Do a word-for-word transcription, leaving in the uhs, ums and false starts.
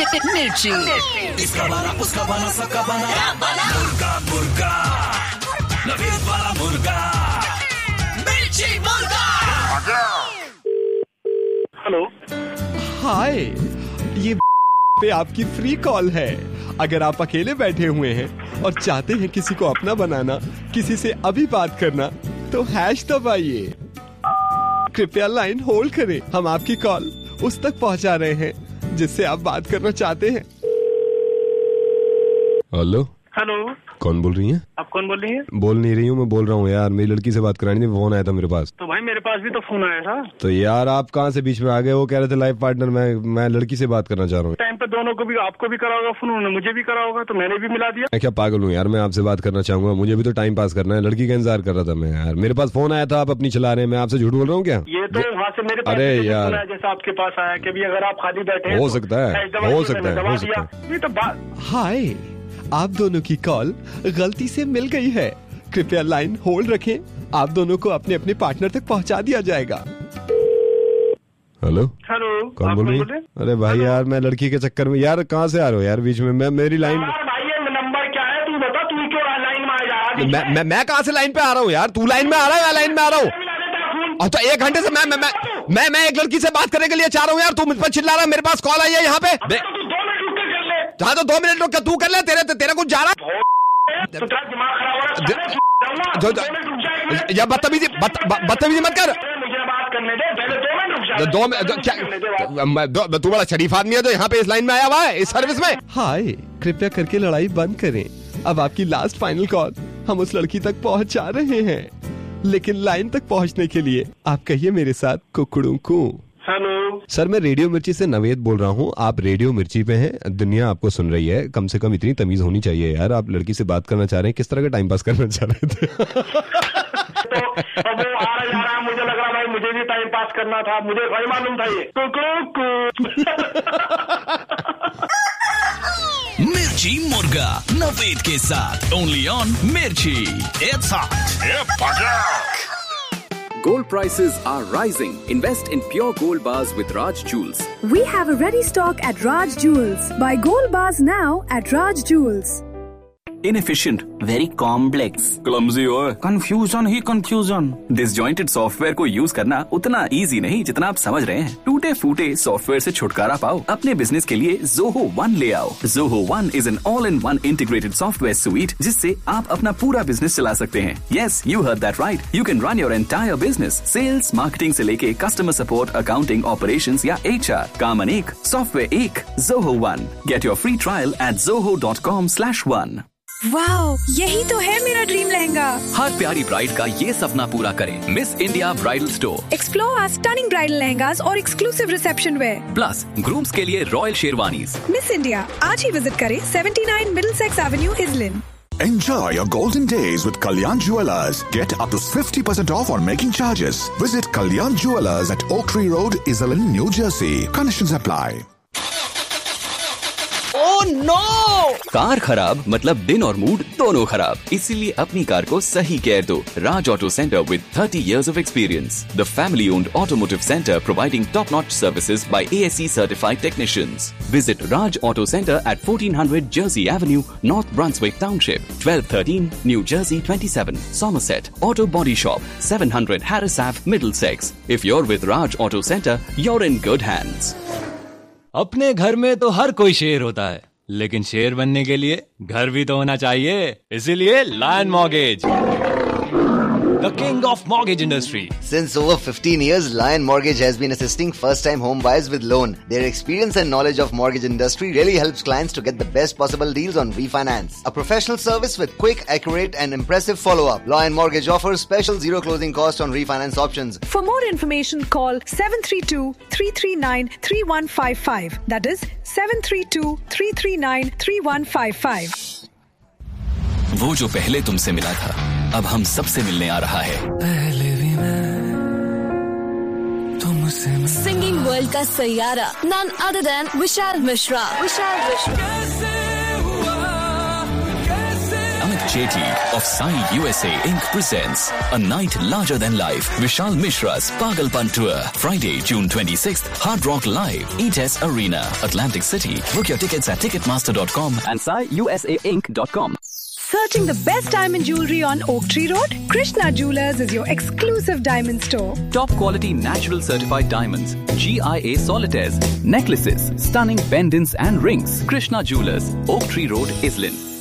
मिर्ची। इसका बना उसका बना सबका बना मुर्गा मुर्गा नवीद वाला मुर्गा मिर्ची मुर्गा। हेलो हाय, ये पे आपकी फ्री कॉल है। अगर आप अकेले बैठे हुए हैं और चाहते हैं किसी को अपना बनाना, किसी से अभी बात करना, तो हैश दबाइए। कृपया लाइन होल्ड करें, हम आपकी कॉल उस तक पहुंचा रहे हैं जिससे आप बात करना चाहते हैं। हेलो हेलो, कौन बोल रही हैं? आप कौन बोल रही हैं? बोल नहीं रही हूँ, मैं बोल रहा हूँ यार, मेरी लड़की से बात करानी थी, फोन आया था मेरे पास। तो भाई मेरे पास भी तो फोन आया था। तो यार आप कहाँ से बीच में आ गए? वो कह रहे थे लाइफ पार्टनर, मैं मैं लड़की से बात करना चाह रहा हूँ। टाइम पे दोनों को भी, आपको भी करा होगा फोन, उन्होंने मुझे भी करा होगा, तो मैंने भी मिला दिया। मैं क्या पागल हूँ यार, मैं आपसे बात करना चाहूंगा, मुझे भी तो टाइम पास करना है, लड़की का इंतजार कर रहा था मैं यार। मेरे पास फोन आया था, आप अपनी चला रहे हैं, मैं आपसे झूठ बोल रहा हूँ क्या? ये तो वहाँ से मेरे पास अरे यार, जैसा आपके पास आया कि भी अगर आप खाली बैठे हो सकता है, हो सकता है, हो सकता है। ये तो बात। हाय, आप दोनों की कॉल गलती से मिल गई है, कृपया लाइन होल्ड रखें, आप दोनों को अपने अपने पार्टनर तक पहुंचा दिया जाएगा। हेलो हेलो, कौन बोल रही है? अरे भाई यार, मैं लड़की के चक्कर में यार, कहाँ से आ रहे हो यार बीच में? मैं मेरी लाइन भाई ये नंबर क्या है तू बता, तू क्यों लाइन में आ जा रहा है? मैं मैं मैं कहाँ से लाइन पे आ रहा हूँ यार? तू लाइन में आ रहा है या लाइन में आ रहा हूँ? और तो एक घंटे से मैं मैं मैं मैं एक लड़की से बात करने के लिए चाह रहा हूँ यार, तू मुझ पर चिल्ला रहा है। मेरे पास कॉल आई है यहाँ पे। हाँ तो दो मिनट रुक के तू कर ले, तेरे तेरे कुछ जा रहा है या बदतमीजी बदतमीजी मत कर। मुझे बात करने दे, पहले दो मिनट रुक जा। दो मिनट क्या? तू बड़ा शरीफ आदमी है तो यहाँ पे इस लाइन में आया हुआ है, इस सर्विस में। हाय, कृपया करके लड़ाई बंद करें, अब आपकी लास्ट फाइनल कॉल हम उस लड़की तक पहुँचा रहे हैं, लेकिन लाइन तक पहुँचने के लिए आप कहिए मेरे साथ कुकड़ू कू। हेलो सर, मैं रेडियो मिर्ची से नवेद बोल रहा हूँ, आप रेडियो मिर्ची पे हैं, दुनिया आपको सुन रही है, कम से कम इतनी तमीज होनी चाहिए यार। आप लड़की से बात करना चाह रहे हैं, किस तरह का टाइम पास करना चाह रहे थे? तो अब वो आ रहा जा रहा, मुझे लग रहा भाई मुझे भी टाइम पास करना था, मुझे भाई मालूम था ये। मिर्ची मुर्गा नवेद के साथ ओनली ऑन मिर्ची। It's hot. Gold prices are rising. Invest in pure gold bars with Raj Jewels. We have a ready stock at Raj Jewels. Buy gold bars now at Raj Jewels. Inefficient, very complex, clumsy और confusion ही confusion. Disjointed software को use करना उतना easy नहीं जितना आप समझ रहे हैं। टूटे फूटे सॉफ्टवेयर से छुटकारा पाओ, अपने बिजनेस के लिए Zoho One ले आओ। Zoho One is an all-in-one integrated software suite जिससे आप अपना पूरा बिजनेस चला सकते हैं। Yes, you heard that right. You can run your entire business, sales, marketing से लेके customer support, accounting, operations या H R. काम अनेक, सॉफ्टवेयर एक, Zoho One. Get your free trial at zoho dot com slash one. Wow, यही तो है मेरा ड्रीम लहंगा। हर प्यारी ब्राइड का ये सपना पूरा करें। Miss India bridal store. Explore our stunning bridal lehengas और exclusive reception where. Plus grooms के लिए रॉयल शेरवानीज। मिस इंडिया, आज ही विजिट करें seventy nine Middlesex Avenue, इजलिन। Enjoy your golden days with Kalyan Jewellers. Get up to fifty percent off on making charges. Visit Kalyan Jewellers at Oak Tree Road, Iselin, New Jersey. Conditions apply. Oh no! Car खराब मतलब दिन और mood दोनों खराब, इसीलिए अपनी car को सही केयर दो। राज auto centre with thirty years of experience. The family-owned automotive center providing top-notch services by A S E certified technicians. Visit Raj Auto Center at fourteen hundred Jersey Avenue, North Brunswick Township, twelve thirteen New Jersey twenty-seven, Somerset. Auto Body Shop, seven hundred Harris Ave, Middlesex. If you're with Raj Auto Center, you're in good hands. अपने घर में तो हर कोई शेर होता है, लेकिन शेर बनने के लिए घर भी तो होना चाहिए, इसीलिए lion mortgage, the king of mortgage industry. Since over fifteen years, Lion Mortgage has been assisting first-time home buyers with loan. Their experience and knowledge of mortgage industry really helps clients to get the best possible deals on refinance. A professional service with quick, accurate and impressive follow-up. Lion Mortgage offers special zero closing cost on refinance options. For more information, call seven three two, three three nine, three one five five. That is seven three two, three three nine, three one five five. वो जो पहले तुमसे मिला था, अब हम सबसे मिलने आ रहा है। पहले भी मैं तुमसे मिला। सिंगिंग वर्ल्ड का Saiyaara, none other than Vishal Mishra. Vishal Mishra. Amit Sethi of Sai U S A Incorporated presents a night larger than life. Vishal Mishra's Pagalpan Tour. Friday, June twenty-sixth, Hard Rock Live, E T E S Arena, Atlantic City. Book your tickets at ticketmaster dot com and sai u s a inc dot com. Searching the best diamond jewelry on Oak Tree Road? Krishna Jewelers is your exclusive diamond store. Top quality natural certified diamonds, G I A solitaires, necklaces, stunning pendants and rings. Krishna Jewelers, Oak Tree Road, Islin.